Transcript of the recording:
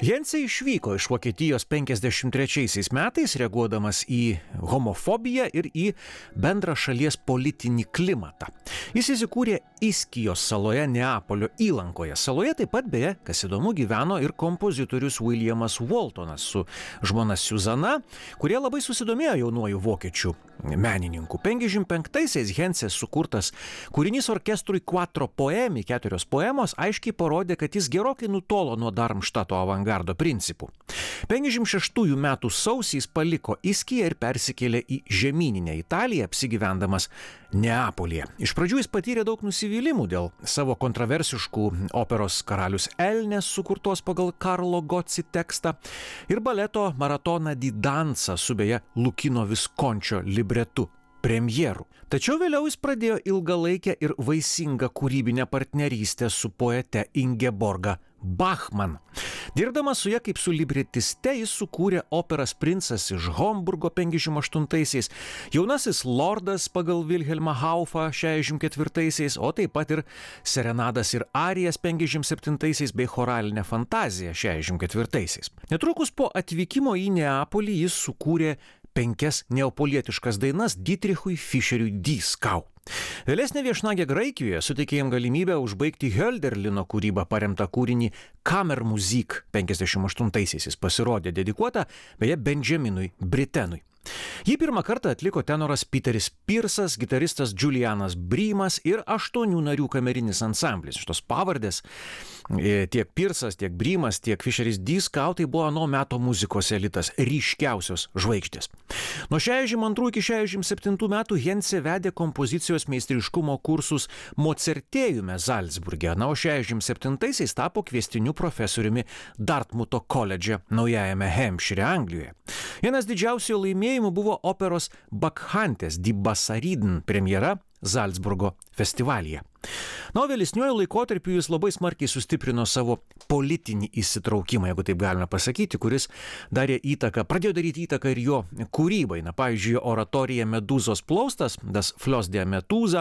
Hensė išvyko iš Vokietijos 53 metais, reaguodamas į homofobiją ir į bendrą šalies politinį klimatą. Jis įsikūrė Iskijos saloje Neapolio įlankoje. Saloje taip pat, beje, kas įdomu, gyveno ir kompozitorius Williamas Waltonas su žmona Suzana, kurie labai susidomėjo jaunuoju vokiečių menininku. 55-aisiais Hensės sukurtas kūrinys orkestrui Quattro Poemi, 4 poemos, aiškiai parodė, kad jis gerokai nutolo nuo Darmštato avangardo principų. 56 metų sausį jis paliko Iskiją ir persikėlė į žemyninę Italiją, apsigyvendamas Neapolyje. Iš pradžių jis patyrė daug nusivylimų dėl savo kontroversiškų operos Karalius Elnės sukurtos pagal Karlo Gozzi tekstą ir baleto Maratona di Danza su beje Lukino Viskončio libretu premjerų. Tačiau vėliau jis pradėjo ilgalaikę ir vaisingą kūrybinę partnerystę su poete Ingeborga Bachmann. Dirbdamas su ja kaip su libretiste, jis sukūrė operas Princas iš Homburgo 58-aisiais, Jaunasis lordas pagal Vilhelmą Haufą 64-aisiais, o taip pat ir Serenadas ir arijas 57-aisiais bei Choralinę fantaziją 64-aisiais. Netrukus po atvykimo į Neapolį jis sukūrė 5 neapolietiškas dainas Dietrichui Fischeriui Dieskau. Vėlesnė viešnagė Graikijoje suteikė jam galimybę užbaigti Hölderlino kūrybą paremtą kūrinį Kammermusik 58-aisiais. Jis pasirodė dedikuota beje Benjaminui Britenui. Jį pirmą kartą atliko tenoras Peteris Pirsas, gitaristas Julianas Brymas ir 8 narių kamerinis ansamblis. Šitos pavardės tiek Pirsas, tiek Brymas, tiek Fischeris Dieskau tai buvo ano meto muzikos elitas, ryškiausios žvaigždės. Nuo 62 iki 67 metų Hensė vedė kompozicijos meistriškumo kursus Mocertėjume Zalcburge, o 67-aisiais tapo kviestiniu profesoriumi Dartmuto koledže Naujajame Hempšyre, Anglijoje. Vienas didžiausių laimėjimų buvo operos Bakhantės Die Basariden premjera Zalcburgo festivalyje. Na, o vėlesniuoju laikotarpiu jis labai smarkiai sustiprino savo politinį įsitraukimą, jeigu taip galime pasakyti, kuris pradėjo daryti įtaką ir jo kūrybai. Na, pavyzdžiui, oratorija Medūzos plaustas, Das Floss der Medusa,